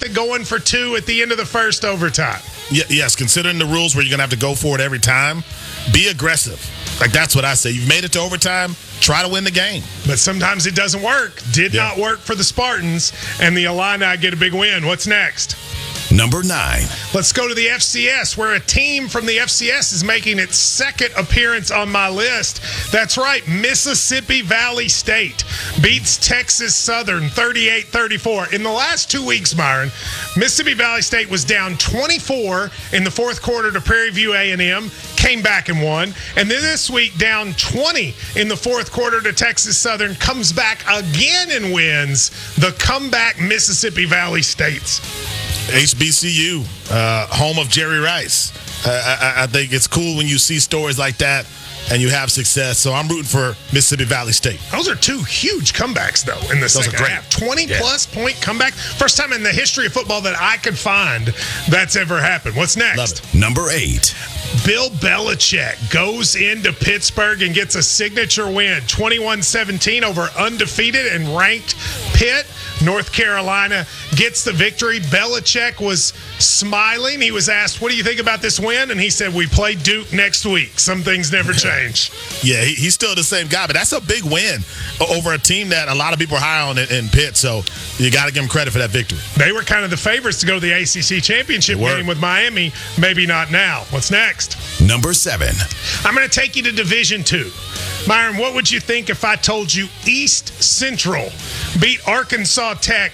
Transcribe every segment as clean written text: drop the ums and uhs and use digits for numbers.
going for two at the end of the first overtime. Yes, considering the rules where you're going to have to go for it every time, be aggressive. Like, that's what I say. You've made it to overtime. Try to win the game. But sometimes it doesn't work. Did not work for the Spartans, and the Illini get a big win. What's next? Number 9. Let's go to the FCS, where a team from the FCS is making its second appearance on my list. That's right, Mississippi Valley State beats Texas Southern 38-34. In the last 2 weeks, Myron, Mississippi Valley State was down 24 in the fourth quarter to Prairie View A&M, came back and won. And then this week, down 20 in the fourth quarter to Texas Southern, comes back again and wins. The comeback Mississippi Valley States. HBCU, home of Jerry Rice. I think it's cool when you see stories like that and you have success. So I'm rooting for Mississippi Valley State. Those are two huge comebacks, though, in the second half. 20-plus point comeback. First time in the history of football that I could find that's ever happened. What's next? Love it. Number 8. Bill Belichick goes into Pittsburgh and gets a signature win, 21-17 over undefeated and ranked Pitt. North Carolina gets the victory. Belichick was smiling. He was asked, what do you think about this win? And he said, we play Duke next week. Some things never change. Yeah, he's still the same guy, but that's a big win over a team that a lot of people are high on in Pitt, so you got to give him credit for that victory. They were kind of the favorites to go to the ACC championship game with Miami. Maybe not now. What's next? Number 7. I'm going to take you to Division II. Myron, what would you think if I told you East Central beat Arkansas Tech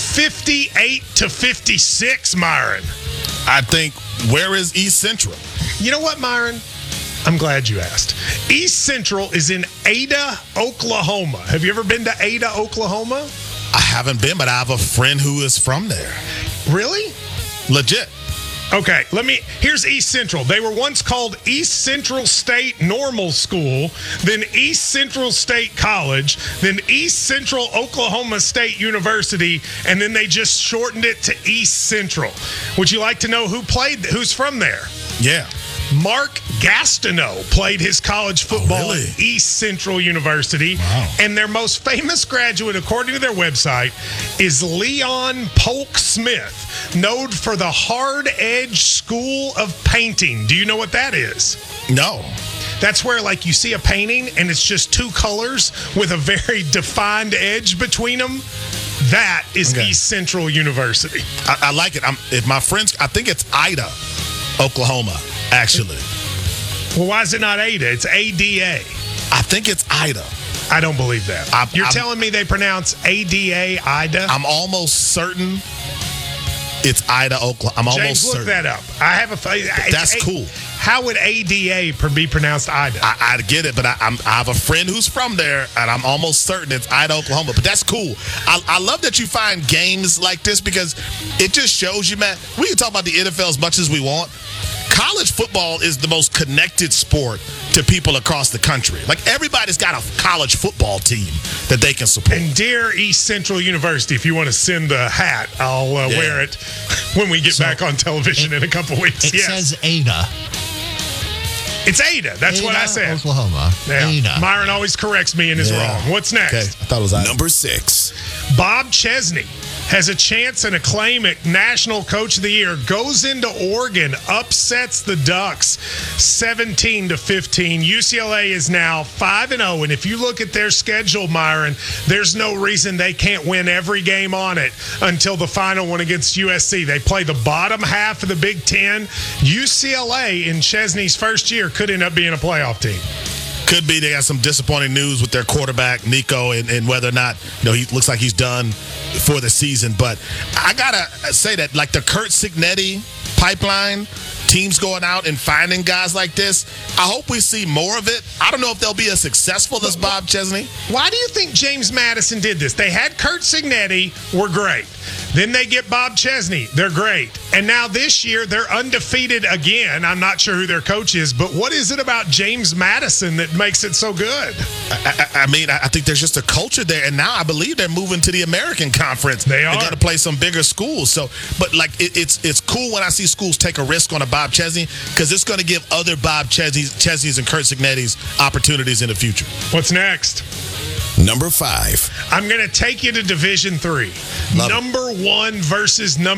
58-56, Myron? I think, where is East Central? You know what, Myron? I'm glad you asked. East Central is in Ada, Oklahoma. Have you ever been to Ada, Oklahoma? I haven't been, but I have a friend who is from there. Really? Legit. Okay, here's East Central. They were once called East Central State Normal School, then East Central State College, then East Central Oklahoma State University, and then they just shortened it to East Central. Would you like to know who's from there? Yeah. Mark Gastineau played his college football really? at East Central University. Wow. And their most famous graduate, according to their website, is Leon Polk Smith, known for the Hard Edge School of Painting. Do you know what that is? No. That's where, like, you see a painting and it's just two colors with a very defined edge between them. That is East Central University. I like it. If my friends, I think it's Ida, Oklahoma, actually. Well, why is it not Ada? It's ADA. I think it's Ida. I don't believe that. You're telling me they pronounce ADA, Ida? I'm almost certain it's Ida, Oklahoma. I'm almost certain. Look that up. I have That's cool. How would ADA be pronounced Ida? I get it, but I have a friend who's from there, and I'm almost certain it's Ida, Oklahoma. But that's cool. I love that you find games like this because it just shows you, man, we can talk about the NFL as much as we want. College football is the most connected sport to people across the country. Like, everybody's got a college football team that they can support. And dear East Central University, if you want to send a hat, I'll wear it when we get back on television in a couple weeks. It says Ada. It's Ada. That's what I said. Oklahoma. Yeah. Ada. Myron always corrects me and is wrong. What's next? Okay. I thought it was Ida. Number 6. Bob Chesney has a chance and a claim at National Coach of the Year, goes into Oregon, upsets the Ducks 17-15. UCLA is now 5-0, and if you look at their schedule, Myron, there's no reason they can't win every game on it until the final one against USC. They play the bottom half of the Big Ten. UCLA in Chesney's first year could end up being a playoff team. Could be they got some disappointing news with their quarterback, Nico, and whether or not, he looks like he's done for the season. But I got to say that, like, the Curt Cignetti pipeline, teams going out and finding guys like this, I hope we see more of it. I don't know if they'll be as successful as Bob Chesney. Why do you think James Madison did this? They had Curt Cignetti, were great. Then they get Bob Chesney. They're great. And now this year, they're undefeated again. I'm not sure who their coach is, but what is it about James Madison that makes it so good? I think there's just a culture there. And now I believe they're moving to the American Conference. They are. They're going to play some bigger schools. So, but like, it's cool when I see schools take a risk on a Bob Chesney because it's going to give other Bob Chesneys and Curt Cignetti's opportunities in the future. What's next? Number 5. I'm going to take you to Division III. Number 1 versus number